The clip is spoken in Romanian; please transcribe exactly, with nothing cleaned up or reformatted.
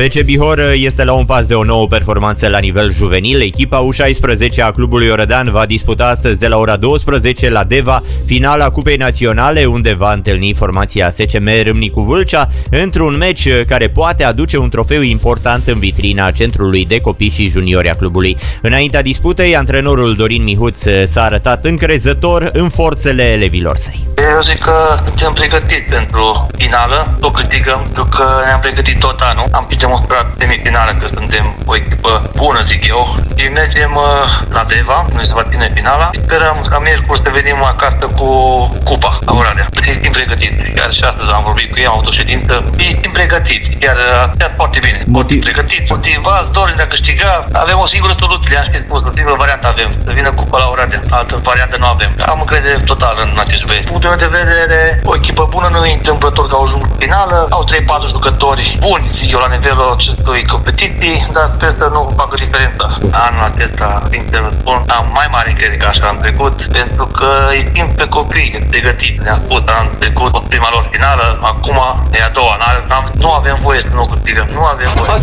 F C Bihor este la un pas de o nouă performanță la nivel juvenil. Echipa U șaisprezece a clubului Orădean va disputa astăzi de la ora douăsprezece la Deva finala Cupei Naționale, unde va întâlni formația S C M Râmnicu Vâlcea într-un meci care poate aduce un trofeu important în vitrina centrului de copii și juniori a clubului. Înaintea disputei, antrenorul Dorin Mihuț s-a arătat încrezător în forțele elevilor săi. Eu zic că suntem pregătiți pentru finală, o câștigăm, pentru că ne-am pregătit tot anul. Am și demonstrat semifinală că suntem o echipă bună, zic eu. Și mergem la Deva, noi se va ține finala. Sperăm ca miercuri să venim acasă cu cupa la Oradea. Suntem pregătiți. Chiar și astăzi am vorbit cu ei, am avut o ședință. Și suntem pregătiți. Chiar, chiar foarte bine. Motiv... Pregătiți, motivați, dorim de a câștiga. Avem o singură soluție, le-am spus, o singură variantă avem. Să vină cupa la Oradea. Altă variantă nu avem. Am încredere total în acest băieți. Punctul meu de vedere, o echipă bună nu e întâmplător că au ajuns în finală. Au trei patru jucători buni, zic eu, la nivelul acestui competiții, dar sper să nu facă diferența. Anul acesta, sincer spun, am mai mare încredere ca așa am trecut, pentru că e timp pe copii pregătit. Ne-a spus anul trecut, prima lor finală, acum e a doua. Nu avem voie să nu câștigăm, nu avem voie.